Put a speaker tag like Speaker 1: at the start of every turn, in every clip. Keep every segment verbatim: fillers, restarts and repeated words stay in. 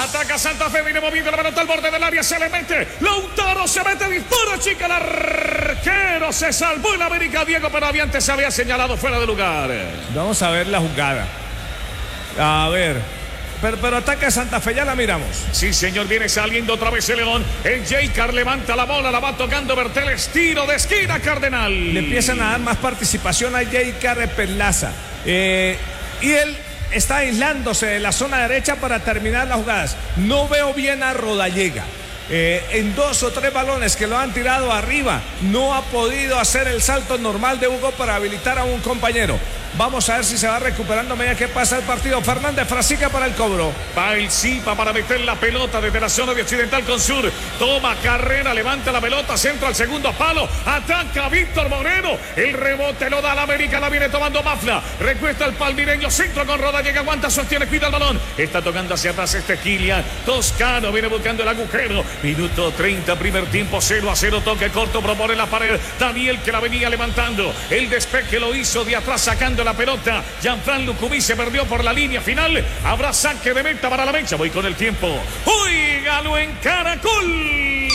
Speaker 1: Ataca Santa Fe, viene moviendo la pelota al borde del área, se le mete. Lautaro se mete, dispara, chica, el arquero se salvó el América, Diego, pero había antes se había señalado fuera de lugar.
Speaker 2: Vamos a ver la jugada. A ver. Pero, pero ataca Santa Fe, ya la miramos.
Speaker 1: Sí, señor, viene saliendo otra vez el León. El J-Car levanta la bola, la va tocando Berteles, tiro de esquina, Cardenal.
Speaker 2: Le empiezan a dar más participación a J-Car Perlaza. Eh, y él está aislándose de la zona derecha para terminar las jugadas. No veo bien a Rodallega. Eh, en dos o tres balones que lo han tirado arriba, no ha podido hacer el salto normal de Hugo para habilitar a un compañero. Vamos a ver si se va recuperando a medida que pasa el partido. Fernández Frasica para el cobro.
Speaker 1: Va el Zipa para meter la pelota desde la zona de Occidental con Sur. Toma carrera, levanta la pelota, centro al segundo palo. Ataca Víctor Moreno. El rebote lo da la América, la viene tomando Mafla. Recuesta el palmireño, centro con Rodallega, aguanta, sostiene, cuida el balón. Está tocando hacia atrás este Kilian. Toscano viene buscando el agujero. Minuto treinta, primer tiempo, cero a cero, toque corto, propone la pared. Daniel que la venía levantando. El despeje lo hizo de atrás sacando la pelota. Jean-Fran Lucumí se perdió por la línea final. Habrá saque de meta para la mecha. Voy con el tiempo. Óigalo en Caracol.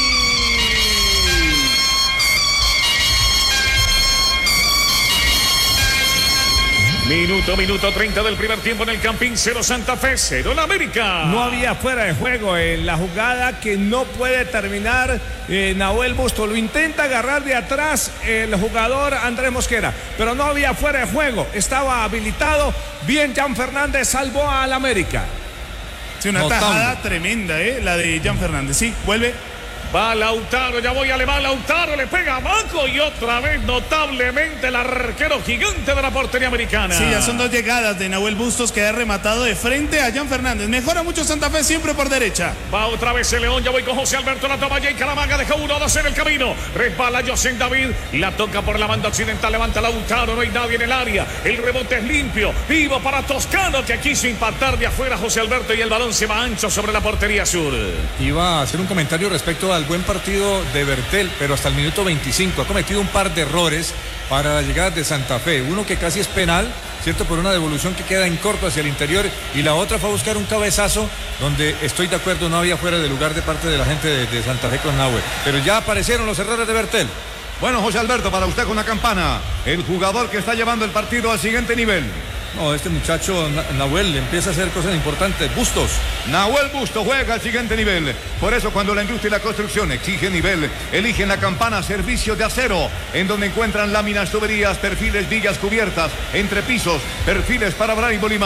Speaker 1: Minuto, minuto treinta del primer tiempo en el Campín. Cero Santa Fe, cero la América.
Speaker 2: No había fuera de juego en la jugada que no puede terminar eh, Nahuel Busto. Lo intenta agarrar de atrás el jugador Andrés Mosquera, pero no había fuera de juego. Estaba habilitado. Bien, Jan Fernández salvó al América.
Speaker 3: Sí, una
Speaker 4: Notable.
Speaker 3: tajada tremenda, ¿eh? La de Jan Fernández. Sí, vuelve.
Speaker 1: Va Lautaro, ya voy a elevar Lautaro, le pega a Maco y otra vez notablemente el arquero gigante de la portería americana.
Speaker 3: Sí, ya son dos llegadas de Nahuel Bustos que ha rematado de frente a Jan Fernández. Mejora mucho Santa Fe siempre por derecha.
Speaker 1: Va otra vez el León, ya voy con José Alberto, la toma Jay Calamaga, deja uno, dos en el camino. Resbala José David, la toca por la banda occidental, levanta Lautaro, no hay nadie en el área. El rebote es limpio, vivo para Toscano que quiso impactar de afuera José Alberto y el balón se va ancho sobre la portería sur.
Speaker 4: Iba a hacer un comentario respecto al buen partido de Bertel, pero hasta el minuto veinticinco ha cometido un par de errores para la llegada de Santa Fe. Uno que casi es penal, ¿cierto? Por una devolución que queda en corto hacia el interior, y la otra fue a buscar un cabezazo donde estoy de acuerdo, no había fuera de lugar de parte de la gente de, de Santa Fe con Nahuel. Pero ya aparecieron los errores de Bertel.
Speaker 5: Bueno, José Alberto, para usted con la campana, el jugador que está llevando el partido al siguiente nivel.
Speaker 4: No, este muchacho Nahuel empieza a hacer cosas importantes. Bustos.
Speaker 5: Nahuel Bustos juega al siguiente nivel. Por eso cuando la industria y la construcción exige nivel, eligen la campana servicio de acero, en donde encuentran láminas, tuberías, perfiles, vigas cubiertas, entrepisos, perfiles para Bran y Bolimar.